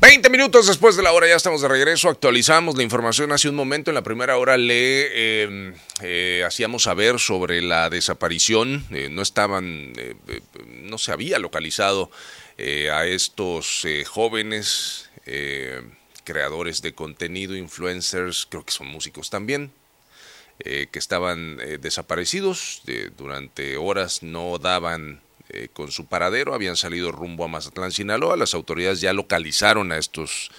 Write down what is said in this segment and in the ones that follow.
20 minutos después de la hora, ya estamos de regreso. Actualizamos la información hace un momento. En la primera hora le hacíamos saber sobre la desaparición. No se había localizado a estos jóvenes creadores de contenido, influencers, creo que son músicos también, que estaban desaparecidos. Durante horas no daban con su paradero, habían salido rumbo a Mazatlán, Sinaloa. Las autoridades ya localizaron a estos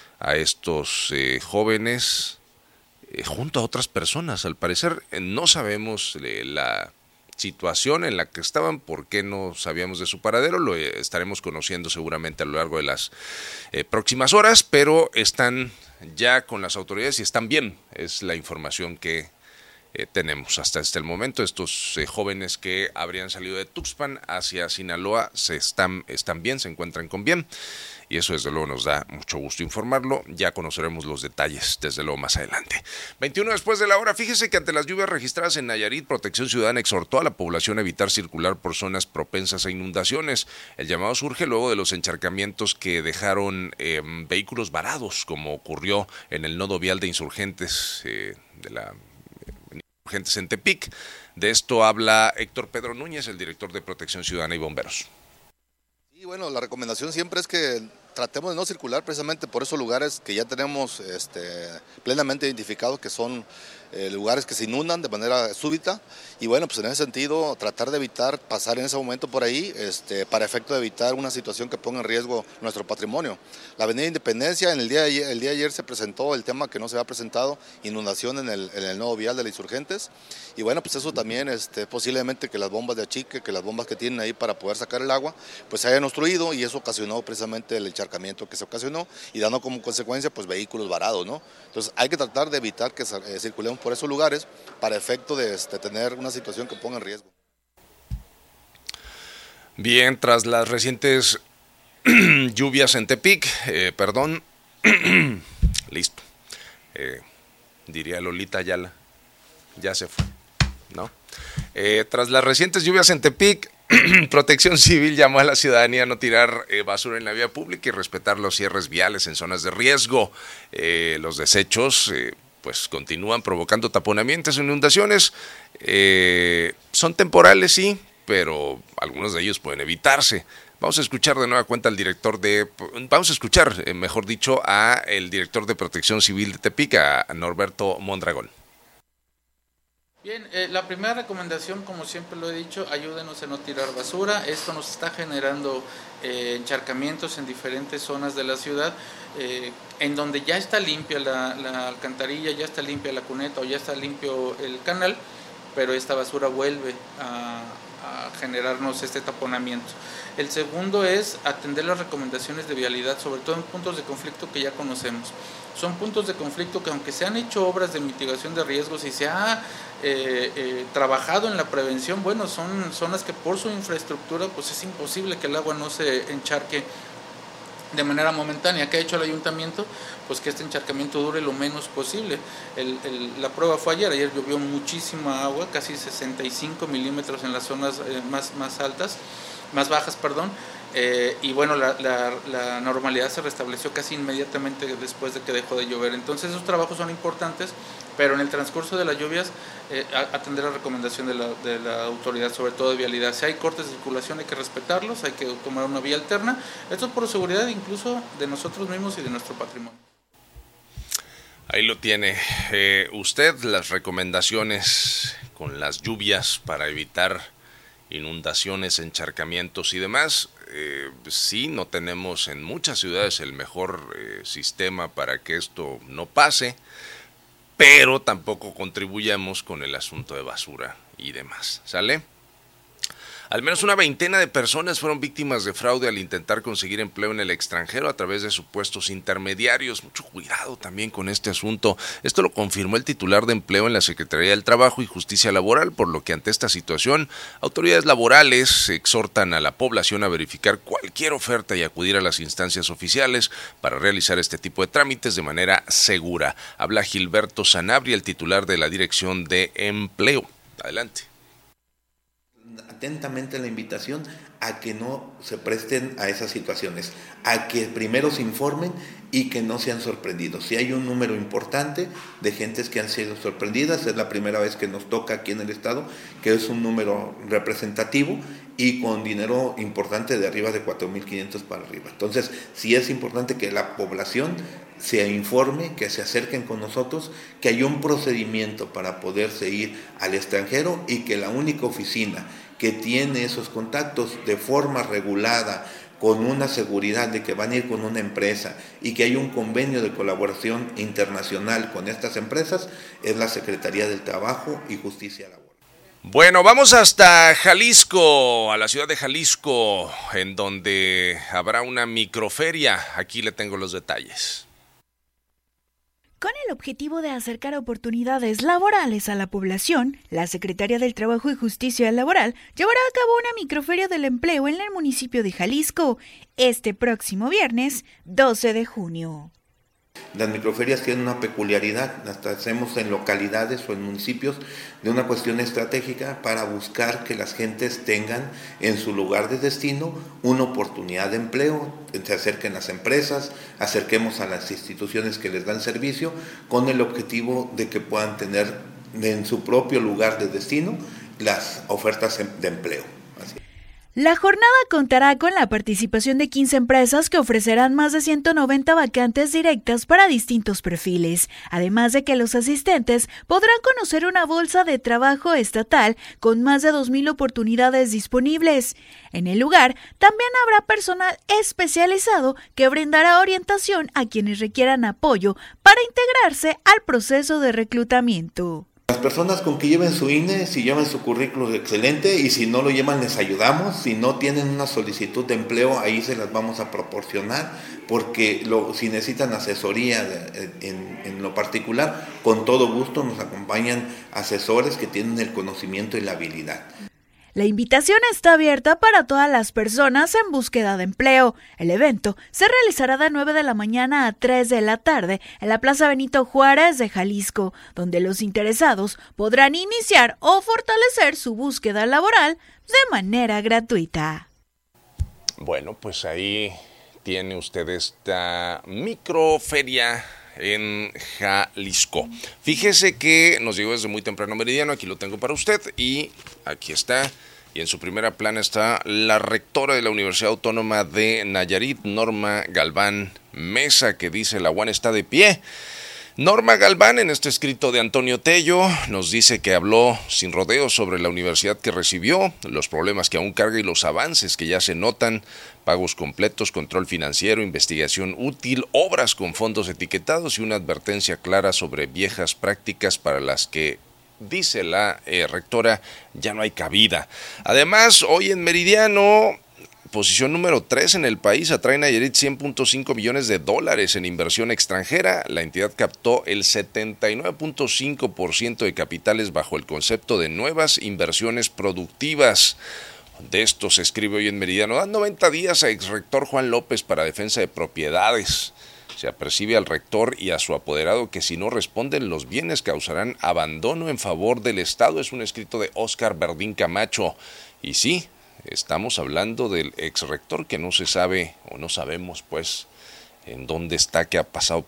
jóvenes junto a otras personas. Al parecer no sabemos la situación en la que estaban, por qué no sabíamos de su paradero, lo estaremos conociendo seguramente a lo largo de las próximas horas, pero están ya con las autoridades y están bien, es la información que tenemos hasta el momento. Estos jóvenes que habrían salido de Tuxpan hacia Sinaloa están bien, se encuentran con bien, y eso desde luego nos da mucho gusto informarlo. Ya conoceremos los detalles desde luego más adelante. 21 después de la hora. Fíjese que ante las lluvias registradas en Nayarit, Protección Ciudadana exhortó a la población a evitar circular por zonas propensas a inundaciones. El llamado surge luego de los encharcamientos que dejaron vehículos varados, como ocurrió en el nodo vial de Insurgentes Insurgentes en Tepic. De esto habla Héctor Pedro Núñez, el director de Protección Ciudadana y Bomberos. Y bueno, la recomendación siempre es que tratemos de no circular precisamente por esos lugares que ya tenemos plenamente identificados, que son lugares que se inundan de manera súbita, y bueno, pues en ese sentido tratar de evitar pasar en ese momento por ahí para efecto de evitar una situación que ponga en riesgo nuestro patrimonio. La Avenida Independencia, el día de ayer se presentó el tema que no se había presentado, inundación en el nodo vial de la Insurgentes, y bueno, pues eso también posiblemente que las bombas de achique, que las bombas que tienen ahí para poder sacar el agua, pues se hayan obstruido, y eso ocasionó precisamente el encharcamiento que se ocasionó, y dando como consecuencia pues vehículos varados, ¿no? Entonces hay que tratar de evitar que circulemos por esos lugares para efecto de tener una situación que ponga en riesgo. Bien, tras las recientes lluvias en Tepic, listo, diría Lolita Ayala, ya se fue, ¿no? Tras las recientes lluvias en Tepic, Protección Civil llamó a la ciudadanía a no tirar basura en la vía pública y respetar los cierres viales en zonas de riesgo. Los desechos pues continúan provocando taponamientos e inundaciones. Son temporales, sí, pero algunos de ellos pueden evitarse. Vamos a escuchar de nueva cuenta al director a el director de Protección Civil de Tepic, a Norberto Mondragón. Bien, la primera recomendación, como siempre lo he dicho, ayúdenos a no tirar basura. Esto nos está generando encharcamientos en diferentes zonas de la ciudad, en donde ya está limpia la alcantarilla, ya está limpia la cuneta o ya está limpio el canal, pero esta basura vuelve a generarnos este taponamiento. El segundo es atender las recomendaciones de vialidad, sobre todo en puntos de conflicto que ya conocemos. Son puntos de conflicto que, aunque se han hecho obras de mitigación de riesgos y se ha trabajado en la prevención, bueno, son zonas que por su infraestructura pues es imposible que el agua no se encharque de manera momentánea. ¿Qué ha hecho el ayuntamiento? Pues que este encharcamiento dure lo menos posible. La prueba fue ayer llovió muchísima agua, casi 65 milímetros en las zonas más bajas, y bueno, la normalidad se restableció casi inmediatamente después de que dejó de llover. Entonces esos trabajos son importantes, pero en el transcurso de las lluvias atender la recomendación de la autoridad, sobre todo de vialidad. Si hay cortes de circulación hay que respetarlos, hay que tomar una vía alterna. Esto es por seguridad incluso de nosotros mismos y de nuestro patrimonio. Ahí lo tiene usted, las recomendaciones con las lluvias para evitar inundaciones, encharcamientos y demás. Sí, no tenemos en muchas ciudades el mejor sistema para que esto no pase, pero tampoco contribuyamos con el asunto de basura y demás, ¿sale? Al menos una veintena de personas fueron víctimas de fraude al intentar conseguir empleo en el extranjero a través de supuestos intermediarios. Mucho cuidado también con este asunto. Esto lo confirmó el titular de Empleo en la Secretaría del Trabajo y Justicia Laboral, por lo que ante esta situación, autoridades laborales exhortan a la población a verificar cualquier oferta y acudir a las instancias oficiales para realizar este tipo de trámites de manera segura. Habla Gilberto Sanabria, el titular de la Dirección de Empleo. Adelante. atentamente la invitación a que no se presten a esas situaciones, a que primero se informen y que no sean sorprendidos. Si hay un número importante de gentes que han sido sorprendidas, es la primera vez que nos toca aquí en el estado, que es un número representativo y con dinero importante de arriba de 4,500 para arriba. Entonces, sí es importante que la población se informe, que se acerquen con nosotros, que hay un procedimiento para poderse ir al extranjero y que la única oficina que tiene esos contactos de forma regulada, con una seguridad de que van a ir con una empresa y que hay un convenio de colaboración internacional con estas empresas, es la Secretaría del Trabajo y Justicia Laboral. Bueno, vamos hasta Jalisco, a la ciudad de Jalisco, en donde habrá una microferia. Aquí le tengo los detalles. Con el objetivo de acercar oportunidades laborales a la población, la Secretaría del Trabajo y Justicia Laboral llevará a cabo una microferia del empleo en el municipio de Jalisco, este próximo viernes 12 de junio. Las microferias tienen una peculiaridad, las hacemos en localidades o en municipios de una cuestión estratégica para buscar que las gentes tengan en su lugar de destino una oportunidad de empleo, se acerquen las empresas, acerquemos a las instituciones que les dan servicio con el objetivo de que puedan tener en su propio lugar de destino las ofertas de empleo. La jornada contará con la participación de 15 empresas que ofrecerán más de 190 vacantes directas para distintos perfiles, además de que los asistentes podrán conocer una bolsa de trabajo estatal con más de 2,000 oportunidades disponibles. En el lugar también habrá personal especializado que brindará orientación a quienes requieran apoyo para integrarse al proceso de reclutamiento. Las personas con que lleven su INE, si llevan su currículo, excelente, y si no lo llevan les ayudamos. Si no tienen una solicitud de empleo, ahí se las vamos a proporcionar, porque si necesitan asesoría en lo particular, con todo gusto nos acompañan asesores que tienen el conocimiento y la habilidad. La invitación está abierta para todas las personas en búsqueda de empleo. El evento se realizará de 9 de la mañana a 3 de la tarde en la Plaza Benito Juárez de Jalisco, donde los interesados podrán iniciar o fortalecer su búsqueda laboral de manera gratuita. Bueno, pues ahí tiene usted esta microferia en Jalisco. Fíjese que nos llegó desde muy temprano Meridiano, aquí lo tengo para usted y aquí está. Y en su primera plana está la rectora de la Universidad Autónoma de Nayarit, Norma Galván Mesa, que dice: la UAN está de pie. Norma Galván, en este escrito de Antonio Tello, nos dice que habló sin rodeos sobre la universidad que recibió, los problemas que aún carga y los avances que ya se notan: pagos completos, control financiero, investigación útil, obras con fondos etiquetados y una advertencia clara sobre viejas prácticas para las que, dice la rectora, ya no hay cabida. Además, hoy en Meridiano, posición número 3 en el país, atrae Nayarit $100.5 millones en inversión extranjera. La entidad captó el 79.5% de capitales bajo el concepto de nuevas inversiones productivas. De esto se escribe hoy en Meridiano. Dan 90 días a exrector Juan López para defensa de propiedades. Se apercibe al rector y a su apoderado que si no responden, los bienes causarán abandono en favor del Estado. Es un escrito de Óscar Verdín Camacho. Y sí, estamos hablando del exrector que no se sabe o no sabemos pues en dónde está, qué ha pasado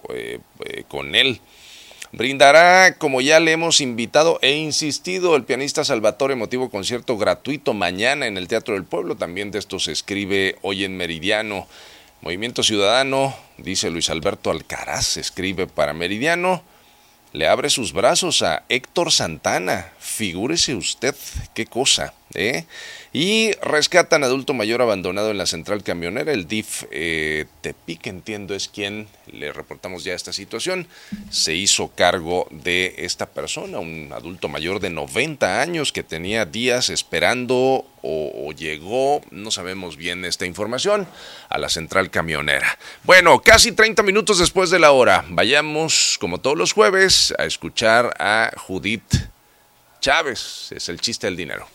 con él. Brindará, como ya le hemos invitado e insistido, el pianista Salvatore emotivo concierto gratuito mañana en el Teatro del Pueblo. También de esto se escribe hoy en Meridiano. Movimiento Ciudadano, dice Luis Alberto Alcaraz, escribe para Meridiano, le abre sus brazos a Héctor Santana. Figúrese usted qué cosa, ¿eh? Y rescatan adulto mayor abandonado en la central camionera. El DIF Tepic, entiendo, es quien, le reportamos ya esta situación, se hizo cargo de esta persona, un adulto mayor de 90 años que tenía días esperando o llegó, no sabemos bien esta información, a la central camionera. Bueno, casi 30 minutos después de la hora, vayamos, como todos los jueves, a escuchar a Judith Chávez. Es el chiste del dinero.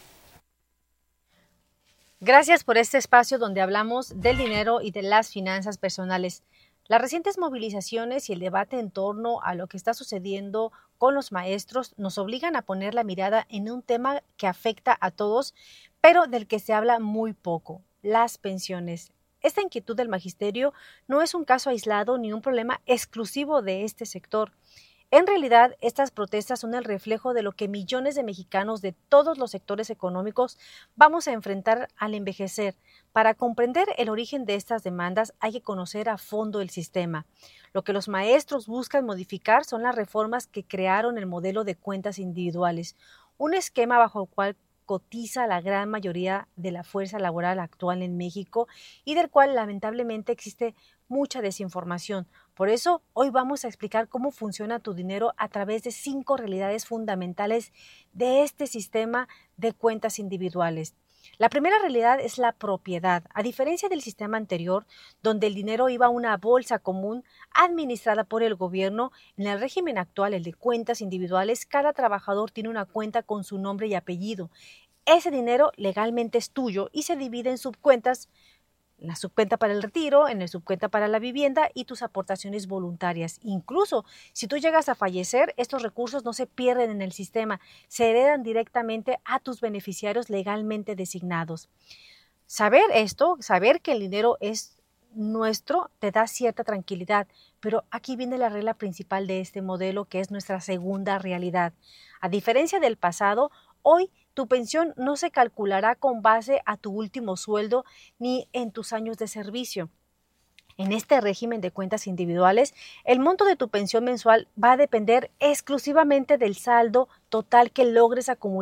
Gracias por este espacio donde hablamos del dinero y de las finanzas personales. Las recientes movilizaciones y el debate en torno a lo que está sucediendo con los maestros nos obligan a poner la mirada en un tema que afecta a todos, pero del que se habla muy poco: las pensiones. Esta inquietud del magisterio no es un caso aislado ni un problema exclusivo de este sector. En realidad, estas protestas son el reflejo de lo que millones de mexicanos de todos los sectores económicos vamos a enfrentar al envejecer. Para comprender el origen de estas demandas hay que conocer a fondo el sistema. Lo que los maestros buscan modificar son las reformas que crearon el modelo de cuentas individuales, un esquema bajo el cual cotiza la gran mayoría de la fuerza laboral actual en México y del cual lamentablemente existe mucha desinformación. Por eso, hoy vamos a explicar cómo funciona tu dinero a través de 5 realidades fundamentales de este sistema de cuentas individuales. La primera realidad es la propiedad. A diferencia del sistema anterior, donde el dinero iba a una bolsa común administrada por el gobierno, en el régimen actual, el de cuentas individuales, cada trabajador tiene una cuenta con su nombre y apellido. Ese dinero legalmente es tuyo y se divide en subcuentas: la subcuenta para el retiro, en el subcuenta para la vivienda y tus aportaciones voluntarias. Incluso si tú llegas a fallecer, estos recursos no se pierden en el sistema, se heredan directamente a tus beneficiarios legalmente designados. Saber esto, saber que el dinero es nuestro, te da cierta tranquilidad, pero aquí viene la regla principal de este modelo, que es nuestra segunda realidad. A diferencia del pasado, hoy tu pensión no se calculará con base a tu último sueldo ni en tus años de servicio. En este régimen de cuentas individuales, el monto de tu pensión mensual va a depender exclusivamente del saldo total que logres acumular